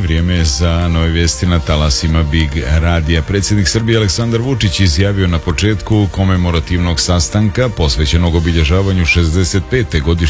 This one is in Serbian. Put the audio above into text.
vrijeme je za nove vijesti na talasima Big radija. Predsjednik Srbije Aleksandar Vučić izjavio na početku komemorativnog sastanka posvećenog obilježavanju 65. godišnjice